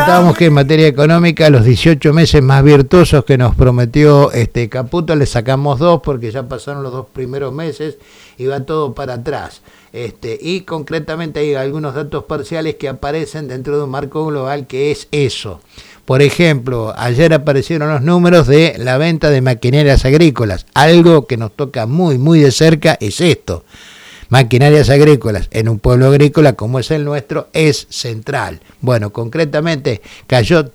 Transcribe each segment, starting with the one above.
comentábamos que en materia económica los 18 meses más virtuosos que nos prometió Caputo le sacamos 2 porque ya pasaron los 2 primeros meses y va todo para atrás. Y concretamente hay algunos datos parciales que aparecen dentro de un marco global que es eso. Por ejemplo, ayer aparecieron los números de la venta de maquinarias agrícolas. Algo que nos toca muy, muy de cerca es esto. Maquinarias agrícolas en un pueblo agrícola como es el nuestro es central. Bueno, concretamente cayó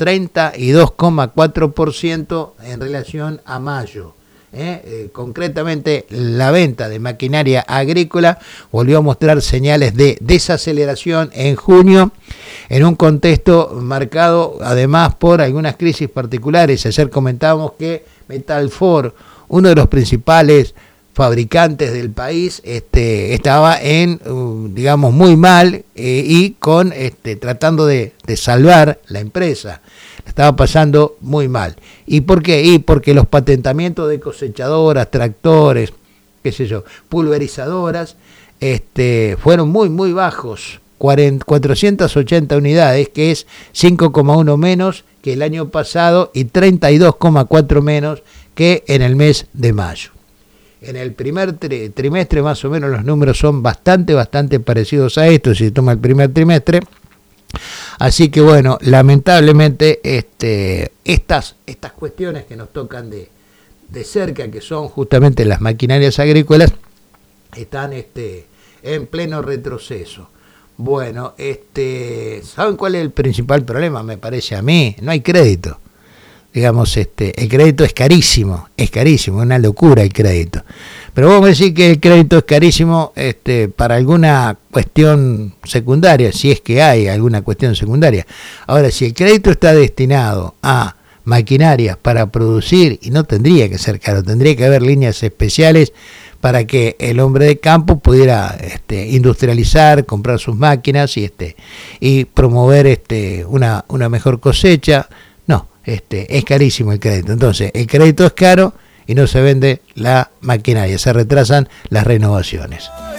32,4% en relación a mayo. Concretamente la venta de maquinaria agrícola volvió a mostrar señales de desaceleración en junio en un contexto marcado además por algunas crisis particulares. Ayer comentábamos que Metalfor, uno de los principales fabricantes del país, estaba digamos muy mal y con tratando de salvar la empresa. Estaba pasando muy mal. ¿Y por qué? Y porque los patentamientos de cosechadoras, tractores, qué sé yo, pulverizadoras, fueron muy, muy bajos. 480 unidades, que es 5,1 menos que el año pasado y 32,4 menos que en el mes de mayo. En el primer trimestre más o menos los números son bastante parecidos a esto, si se toma el primer trimestre. Así que bueno, lamentablemente estas cuestiones que nos tocan de cerca, que son justamente las maquinarias agrícolas, están en pleno retroceso. Bueno, ¿saben cuál es el principal problema? Me parece a mí, no hay crédito. Digamos, el crédito es carísimo, una locura el crédito. Pero vamos a decir que el crédito es carísimo para alguna cuestión secundaria, si es que hay alguna cuestión secundaria. Ahora, si el crédito está destinado a maquinarias para producir, y no tendría que ser caro, tendría que haber líneas especiales para que el hombre de campo pudiera industrializar, comprar sus máquinas y promover una mejor cosecha. No, es carísimo el crédito. Entonces, el crédito es caro y no se vende la maquinaria, se retrasan las renovaciones.